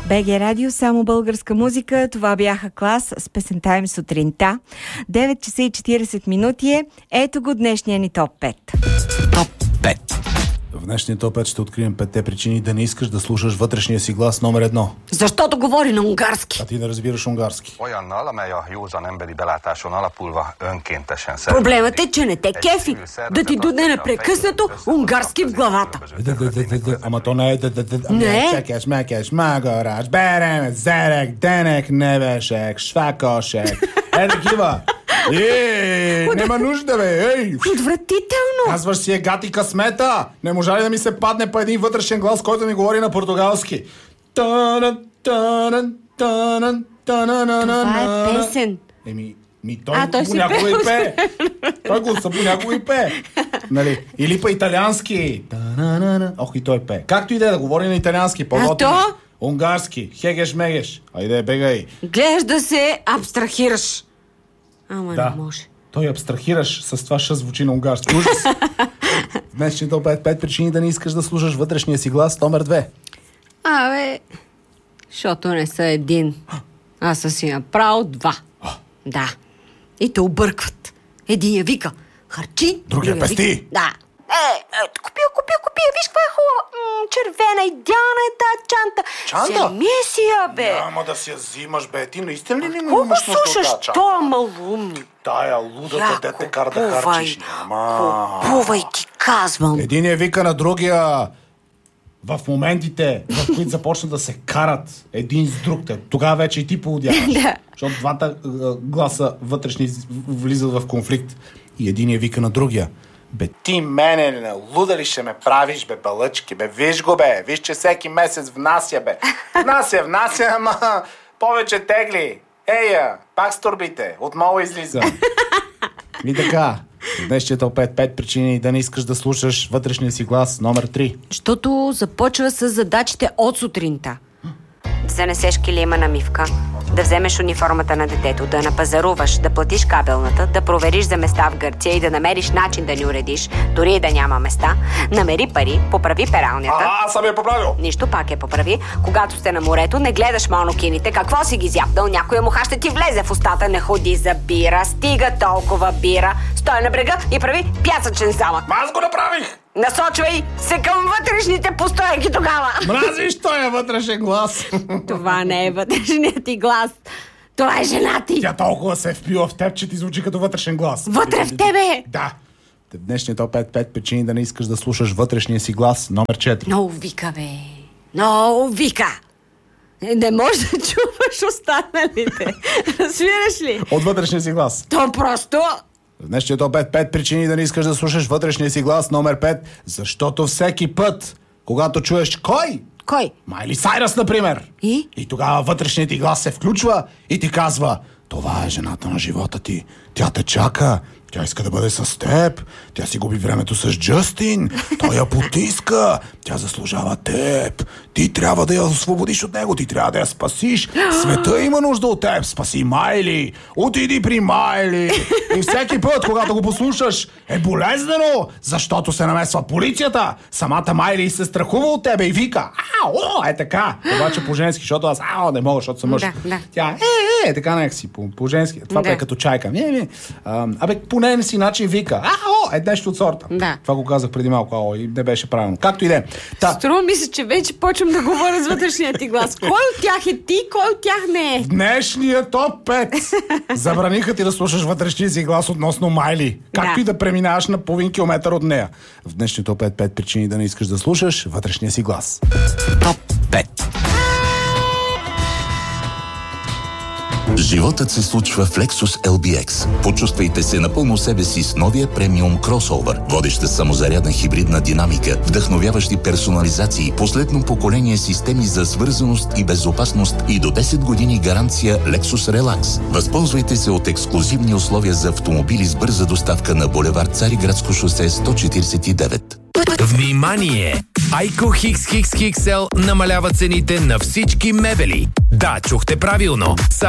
БГ Радио, само българска музика. Това бяха Клас с песента им сутринта. 9 часа и 40 минути е. Ето го днешния ни топ 5. Топ 5. В днешния топ 5 ще открием 5 причини да не искаш да слушаш вътрешния си глас номер 1. Защото говори на унгарски. А ти не разбираш унгарски. Проблемът е, че не те кефи. Да ти дуне непрекъснато унгарски в главата. Ама то не е... Не. Чекаш, мекеш, магораш, берем, зерек, денек, небешек, швакошек. Такива. Нема нужда, бе, ей! Отвратително! Казваш си гати късмета! Не можа ли да ми се падне по един вътрешен глас, който ми говори на португалски? Това е песен. Той понякога и пее. Той гласа понякога и пее. Нали? Или по италиански. Ох, и той пее. Както и да говори на италиански. А то? Унгарски. Хегеш-мегеш. Айде, бегай. Гледаш да се абстрахираш. Ама да. не може. Той абстрахираш, с това ще звучи на унгарски. Ужас. Днес топ 5 причини да не искаш да слушаш вътрешния си глас номер 2. Абе, защото не са един. Аз съм си направил 2. Да. И те объркват. Един я вика харчи, другия пести. Да. Купи, виж каква е хубава. Червена, идеална е тази чанта. Чанта? Вземи си я, бе. Няма да си я взимаш, бе. Ти наистина ли не Колко имаш нужда от слушаш? тази чанта? То е малумно. Тая лудата, де те кара да харчиш. Купувай, ти казвам. Един я вика на другия. В моментите, в които започнат да се карат един с друг, тогава вече и ти поудяваш. Да. Защото двата гласа вътрешни влизат в конфликт. И един я вика на другия. Бе, ти мене на луда ли ще ме правиш, бе, балъчки, бе, виж го, бе, виж, че всеки месец внася, бе. Внася, ама повече тегли. Ея, пак с турбите, отново излиза. И така, днес ще топ 5 причини да не искаш да слушаш вътрешния си глас номер 3. Защото започва с задачите от сутринта. Да занесеш килима на мивка, да вземеш униформата на детето, да напазаруваш, да платиш кабелната, да провериш за места в Гърция и да намериш начин да ни уредиш, дори и да няма места, намери пари, поправи пералнята. Аз съм я поправил. Нищо, пак я поправи. Когато сте на морето, не гледаш монокините, какво си ги зяпнал, някоя муха ще ти влезе в устата, не ходи за бира, стига толкова бира, стой на брега и прави пясъчен замък. Аз го направих. Насочвай се към вътрешните постоянки тогава. Мразиш този вътрешен глас. Това не е вътрешният ти глас. Това е жена ти. Тя толкова се е впила в теб, че ти звучи като вътрешен глас. Вътре в тебе. Да. Днешният топ 5 причини да не искаш да слушаш вътрешния си глас номер 4. Много вика, бе. Много вика. Не можеш да чуваш останалите. Разбираш ли? От вътрешния си глас. То просто... Днешният топ 5 причини да не искаш да слушаш вътрешния си глас номер 5, защото всеки път, когато чуеш кой? Кой? Майли Сайръс, например. И тогава вътрешният ти глас се включва и ти казва: това е жената на живота ти. Тя те чака. Тя иска да бъде с теб. Тя си губи времето с Джастин. Той я потиска. Тя заслужава теб. Ти трябва да я освободиш от него. Ти трябва да я спасиш. Света има нужда от теб. Спаси Майли. Отиди при Майли. И всеки път, когато го послушаш, е болезнено, защото се намесва полицията. Самата Майли се страхува от тебе и вика: е така. Обаче по-женски, защото аз не мога, защото съм мъж. Да. Тя така някакси по-женски. Това е като чайка. Поне си начин вика: нещо от сорта. Да. Това го казах преди малко, и не беше правилно. Както и да е. Струва ми се, че вече почвам да говоря с вътрешния ти глас. Кой от тях е ти, кой от тях не е? В днешния топ 5 забраниха ти да слушаш вътрешния си глас относно Майли. Както и да преминаваш на половин километър от нея. В днешния топ 5 причини да не искаш да слушаш вътрешния си глас. Топ 5. Животът се случва в Lexus LBX. Почувствайте се напълно себе си с новия премиум кросовър. Водеща самозарядна хибридна динамика, вдъхновяващи персонализации, последно поколение системи за свързаност и безопасност и до 10 години гаранция Lexus Relax. Възползвайте се от ексклузивни условия за автомобили с бърза доставка на булевард Цариградско шосе 149. Внимание! Айко Хикс намалява цените на всички мебели. Да, чухте правилно.